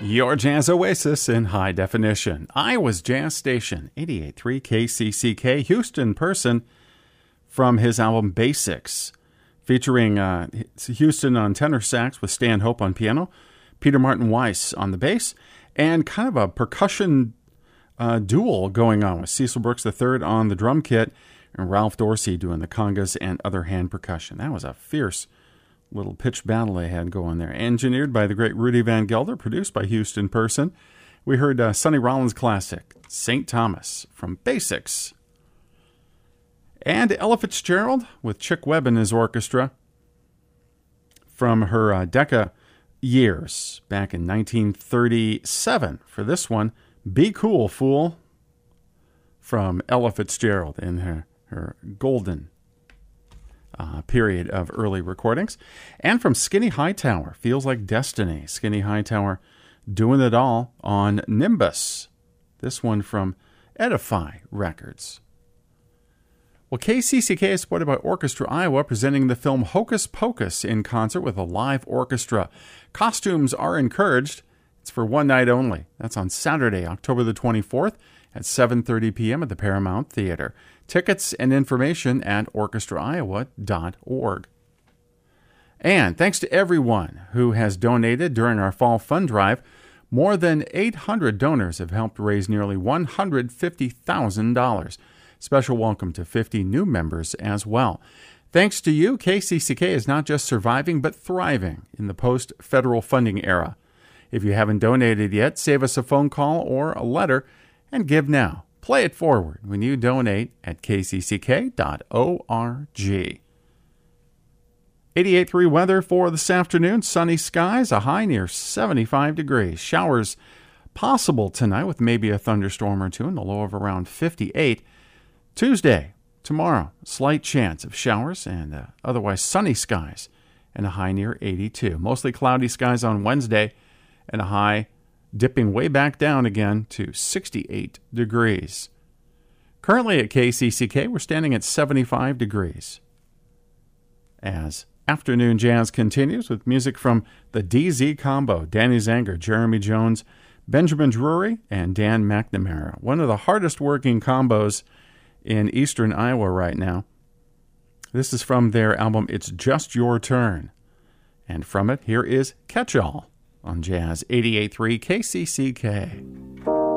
Your Jazz Oasis in high definition. Iowa's Jazz Station, 88.3 KCCK, Houston Person, from his album Basics, featuring Houston on tenor sax with Stan Hope on piano, Peter Martin Weiss on the bass, and kind of a percussion duel going on with Cecil Brooks III on the drum kit and Ralph Dorsey doing the congas and other hand percussion. That was a fierce little pitch battle they had going there. Engineered by the great Rudy Van Gelder, produced by Houston Person. We heard Sonny Rollins' classic, St. Thomas, from Basics. And Ella Fitzgerald with Chick Webb and his orchestra from her Decca years back in 1937. For this one, Be Cool, Fool, from Ella Fitzgerald in her golden period of early recordings. And from Skinny Hightower, Feels Like Destiny. Skinny Hightower doing it all on Nimbus. This one from Edify Records. Well, KCCK is supported by Orchestra Iowa, presenting the film Hocus Pocus in concert with a live orchestra. Costumes are encouraged. It's for one night only. That's on Saturday, October the 24th at 7:30 p.m. at the Paramount Theater. Tickets and information at orchestraiowa.org. And thanks to everyone who has donated during our fall fund drive. More than 800 donors have helped raise nearly $150,000. Special welcome to 50 new members as well. Thanks to you, KCCK is not just surviving, but thriving in the post-federal funding era. If you haven't donated yet, save us a phone call or a letter and give now. Play it forward when you donate at kcck.org. 88.3 weather for this afternoon. Sunny skies, a high near 75 degrees. Showers possible tonight with maybe a thunderstorm or two in the low of around 58. Tuesday, tomorrow, slight chance of showers and otherwise sunny skies and a high near 82. Mostly cloudy skies on Wednesday and a high dipping way back down again to 68 degrees. Currently at KCCK, we're standing at 75 degrees. As afternoon jazz continues with music from the DZ Combo, Danny Zanger, Jeremy Jones, Benjamin Drury, and Dan McNamara. One of the hardest working combos in eastern Iowa right now. This is from their album It's Just Your Turn. And from it, here is Catch-All on Jazz 88.3 KCCK.